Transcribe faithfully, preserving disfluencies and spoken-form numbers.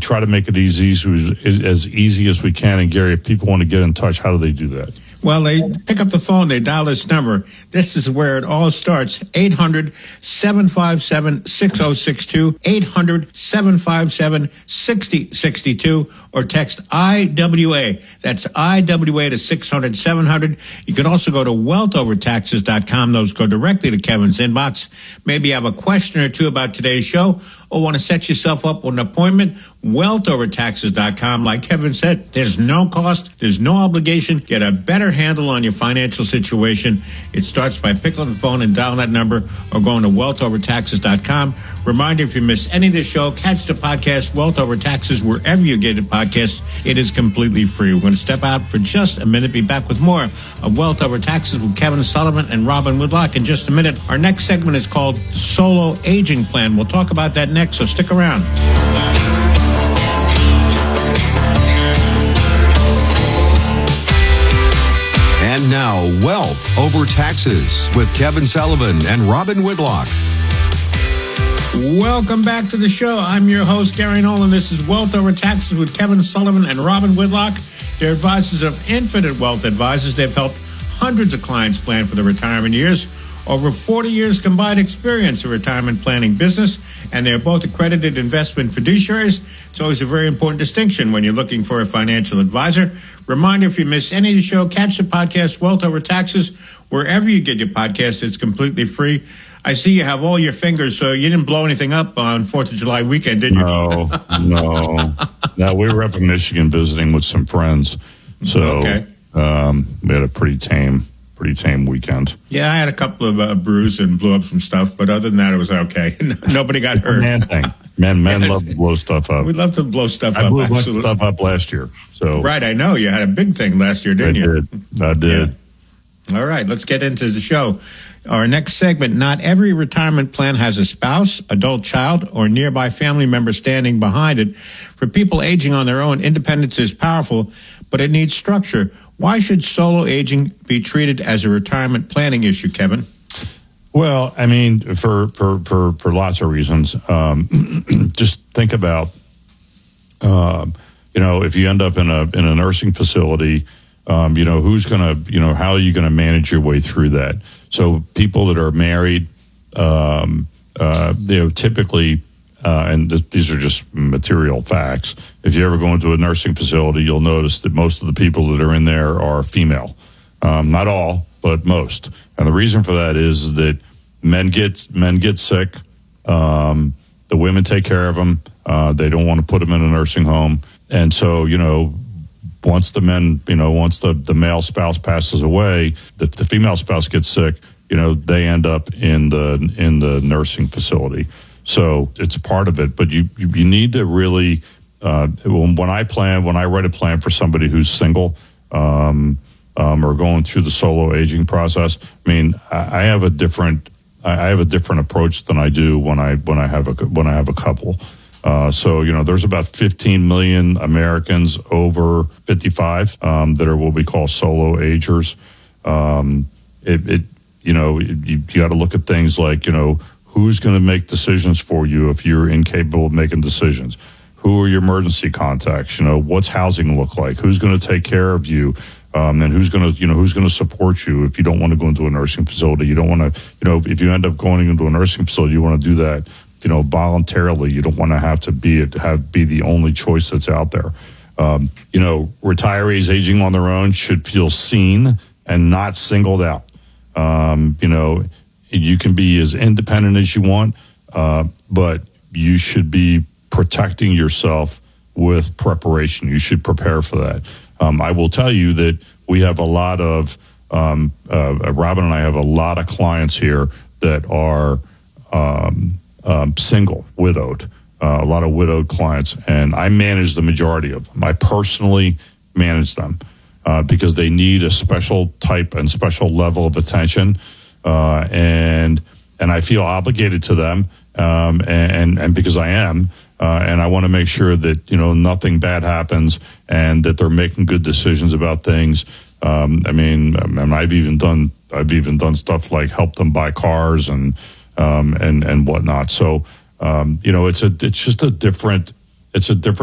try to make it easy, as easy as we can. And Gary, if people want to get in touch, how do they do that? Well, they pick up the phone, they dial this number. This is where it all starts. eight hundred, seven five seven, six oh six two, eight hundred, seven five seven, six oh six two, or text I W A. That's I W A to six hundred, seven hundred. You can also go to wealth over taxes dot com. Those go directly to Kevin's inbox. Maybe you have a question or two about today's show or want to set yourself up with an appointment. wealth over taxes dot com. Like Kevin said, there's no cost, there's no obligation. Get a better handle on your financial situation. It starts by picking up the phone and dialing that number or going to wealth over taxes dot com. Reminder, if you miss any of the show, catch the podcast, Wealth Over Taxes, wherever you get a podcast. It is completely free. We're going to step out for just a minute, be back with more of Wealth Over Taxes with Kevin Sullivan and Robin Woodlock in just a minute. Our next segment is called Solo Aging Plan. We'll talk about that next, so stick around. And now, Wealth Over Taxes with Kevin Sullivan and Robin Woodlock. Welcome back to the show. I'm your host, Gary Nolan. This is Wealth Over Taxes with Kevin Sullivan and Robin Woodlock. They're advisors of Infinite Wealth Advisors. They've helped hundreds of clients plan for their retirement years. Over forty years combined experience in retirement planning business, and they're both accredited investment fiduciaries. It's always a very important distinction when you're looking for a financial advisor. Reminder, if you miss any of the show, catch the podcast, Wealth Over Taxes, wherever you get your podcast. It's completely free. I see you have all your fingers, so you didn't blow anything up on fourth of July weekend, did you? No, no. No, we were up in Michigan visiting with some friends, so okay. um, we had a pretty tame Pretty tame weekend. Yeah, I had a couple of uh, bruises and blew up some stuff, but other than that, it was okay. Nobody got hurt. Man thing. Men, men yes. love to blow stuff up. We love to blow stuff I up. I blew absolutely. stuff up last year. So Right, I know. You had a big thing last year, didn't I you? Did. I did. Yeah. All right, let's get into the show. Our next segment, not every retirement plan has a spouse, adult child, or nearby family member standing behind it. For people aging on their own, independence is powerful, but it needs structure. Why should solo aging be treated as a retirement planning issue, Kevin? Well, I mean, for for, for, for lots of reasons. Um, just think about, uh, you know, if you end up in a in a nursing facility, um, you know, who's going to, you know, how are you going to manage your way through that? So people that are married, um, uh, you know, typically, Uh, and th- these are just material facts. If you ever go into a nursing facility, you'll notice that most of the people that are in there are female. Um, not all, but most. And the reason for that is that men get men get sick. Um, the women take care of them. Uh, they don't want to put them in a nursing home. And so, you know, once the men, you know, once the, the male spouse passes away, the, the female spouse gets sick, you know, they end up in the in the nursing facility. So it's part of it, but you, you, you need to really, uh, when I plan, when I write a plan for somebody who's single um, um, or going through the solo aging process, I mean, I, I have a different, I have a different approach than I do when I when I have a when I have a couple. Uh, so you know, there's about fifteen million Americans over fifty-five um, that are what we call solo agers. Um, it, it you know, you, you got to look at things like, you know, who's going to make decisions for you if you're incapable of making decisions? Who are your emergency contacts? You know, what's housing look like? Who's going to take care of you? Um, and who's going to, you know, who's going to support you if you don't want to go into a nursing facility? You don't want to, you know, if you end up going into a nursing facility, you want to do that, you know, voluntarily. You don't want to have to be have be the only choice that's out there. Um, you know, retirees aging on their own should feel seen and not singled out. Um, you know. You can be as independent as you want, uh, but you should be protecting yourself with preparation. You should prepare for that. Um, I will tell you that we have a lot of, um, uh, Robin and I have a lot of clients here that are um, um, single, widowed, uh, a lot of widowed clients, and I manage the majority of them. I personally manage them uh, because they need a special type and special level of attention. Uh, and and I feel obligated to them, um, and and because I am, uh, and I want to make sure that, you know, nothing bad happens and that they're making good decisions about things. Um, I mean, I mean, I've even done I've even done stuff like help them buy cars and um, and and whatnot. So um, you know, it's a it's just a different it's a different.